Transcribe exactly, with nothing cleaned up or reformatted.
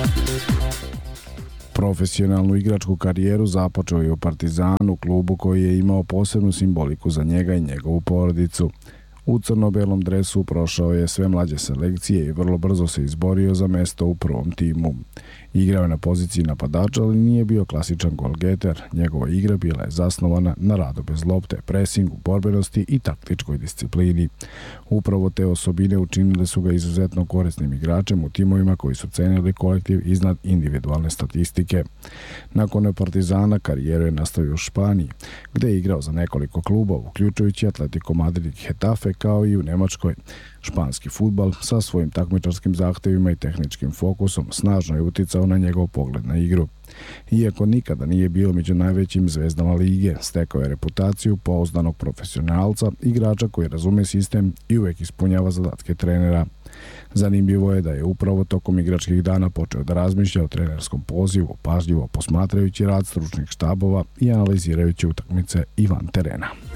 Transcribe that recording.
Profesionalnu igračku karijeru započeo je u Partizanu, klubu koji je imao posebnu simboliku za njega i njegovu porodicu. U crno-belom dresu prošao je sve mlađe selekcije i vrlo brzo se izborio za mesto u prvom timu. Igrao je na poziciji napadača, ali nije bio klasičan golgeter. Njegova igra bila je zasnovana na radu bez lopte, presingu, borbenosti i taktičkoj disciplini. Upravo te osobine učinile su ga izuzetno korisnim igračem u timovima koji su cenili kolektiv iznad individualne statistike. Nakon Partizana karijeru je nastavio u Španiji, gde je igrao za nekoliko klubova, uključujući Atletico Madrid i Getafe, kao i u Nemačkoj. Španski fudbal sa svojim takmičarskim zahtevima i tehničkim fokusom snažno je uticao na njegov pogled na igru. Iako nikada nije bio među najvećim zvezdama lige, stekao je reputaciju pouzdanog profesionalca, igrača koji razume sistem i uvek ispunjava zadatke trenera. Zanimljivo je da je upravo tokom igračkih dana počeo da razmišlja o trenerskom pozivu, pažljivo posmatrajući rad stručnih štabova i analizirajući utakmice i van terena.